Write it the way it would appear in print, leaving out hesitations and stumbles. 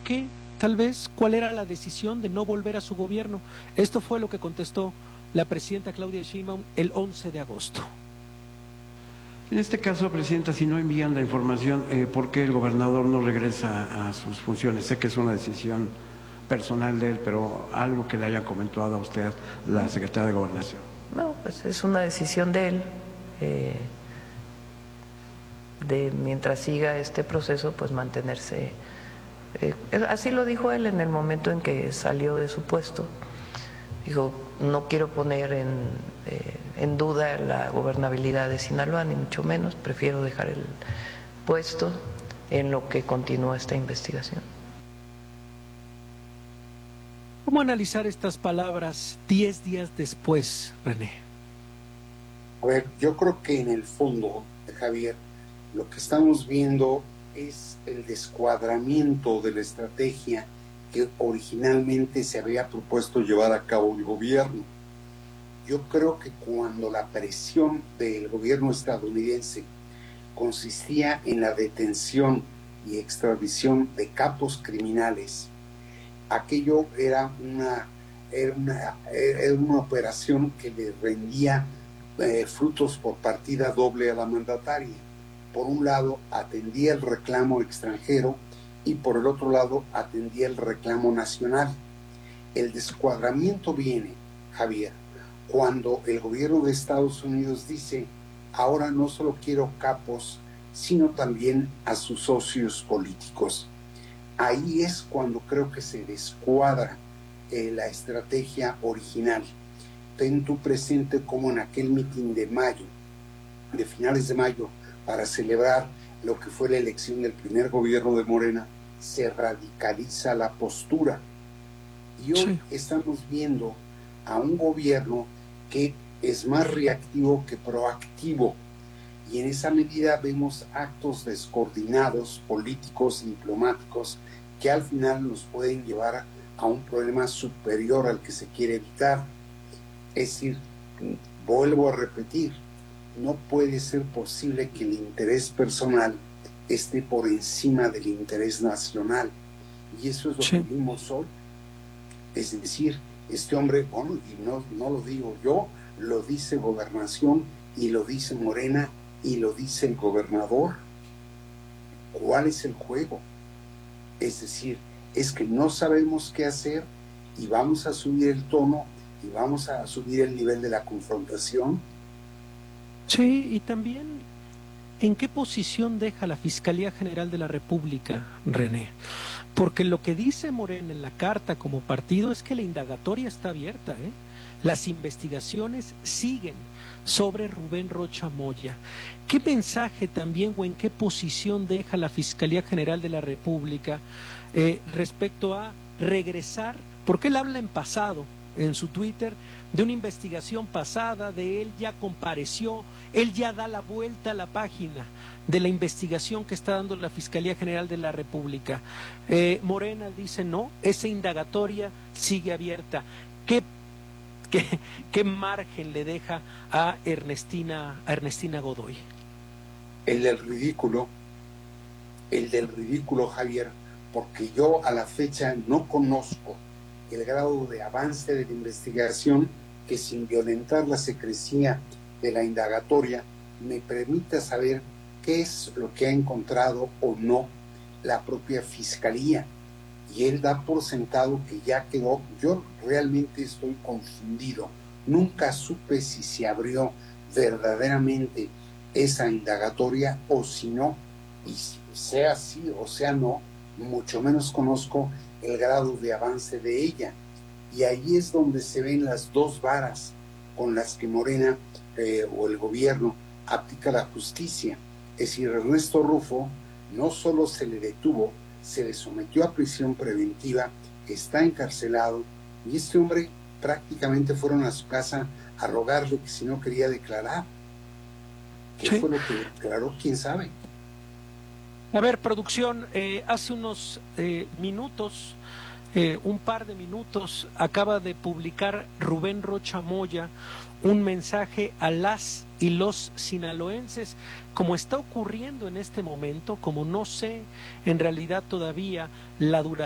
qué, tal vez, cuál era la decisión de no volver a su gobierno. Esto fue lo que contestó la presidenta Claudia Sheinbaum el 11 de agosto. En este caso, Presidenta, si no envían la información, ¿por qué el gobernador no regresa a sus funciones? Sé que es una decisión personal de él, pero algo que le haya comentado a usted la secretaria de Gobernación. No, pues es una decisión de él, de mientras siga este proceso, pues mantenerse. Así lo dijo él en el momento en que salió de su puesto. Dijo, no quiero poner en duda la gobernabilidad de Sinaloa, ni mucho menos, prefiero dejar el puesto en lo que continúa esta investigación. ¿Cómo analizar estas palabras 10 días después, René? A ver, yo creo que en el fondo, Javier, lo que estamos viendo es el descuadramiento de la estrategia que originalmente se había propuesto llevar a cabo el gobierno. Yo creo que cuando la presión del gobierno estadounidense consistía en la detención y extradición de capos criminales, aquello era una operación que le rendía frutos por partida doble a la mandataria. Por un lado, atendía el reclamo extranjero y por el otro lado, atendía el reclamo nacional. El descuadramiento viene, Javier, cuando el gobierno de Estados Unidos dice, ahora no solo quiero capos, sino también a sus socios políticos. Ahí es cuando creo que se descuadra la estrategia original. Ten tú presente como en aquel mitin de mayo, de finales de mayo, para celebrar lo que fue la elección del primer gobierno de Morena, se radicaliza la postura. Y hoy estamos viendo a un gobierno que es más reactivo que proactivo. Y en esa medida vemos actos descoordinados, políticos y diplomáticos, que al final nos pueden llevar a un problema superior al que se quiere evitar. Es decir, vuelvo a repetir, no puede ser posible que el interés personal esté por encima del interés nacional. Y eso es lo que vimos hoy. Es decir, este hombre, bueno, y no lo digo yo, lo dice Gobernación y lo dice Morena y lo dice el gobernador. ¿Cuál es el juego? Es decir, es que no sabemos qué hacer y vamos a subir el tono y vamos a subir el nivel de la confrontación. Sí, y también, ¿en qué posición deja la Fiscalía General de la República, René? Porque lo que dice Morena en la carta como partido es que la indagatoria está abierta, ¿eh? Las investigaciones siguen sobre Rubén Rocha Moya. ¿Qué mensaje también o en qué posición deja la Fiscalía General de la República respecto a regresar? Porque él habla en pasado, en su Twitter, de una investigación pasada, de él ya compareció, él ya da la vuelta a la página de la investigación que está dando la Fiscalía General de la República. Morena dice no, esa indagatoria sigue abierta. ¿Qué margen le deja a Ernestina Godoy? El del ridículo, Javier, porque yo a la fecha no conozco el grado de avance de la investigación que sin violentar la secrecía de la indagatoria me permita saber qué es lo que ha encontrado o no la propia Fiscalía. Y él da por sentado que ya quedó. Yo realmente estoy confundido. Nunca supe si se abrió verdaderamente esa indagatoria o si no. Y si sea así o sea no, mucho menos conozco el grado de avance de ella. Y ahí es donde se ven las dos varas con las que Morena o el gobierno aplica la justicia. Es decir, Ernesto Rufo no solo se le detuvo, se le sometió a prisión preventiva, está encarcelado, y este hombre prácticamente fueron a su casa a rogarle que si no quería declarar. ¿Qué fue lo que declaró? ¿Quién sabe? A ver, producción, hace unos minutos, un par de minutos, acaba de publicar Rubén Rocha Moya un mensaje a las y los sinaloenses, como está ocurriendo en este momento, como no sé en realidad todavía la duración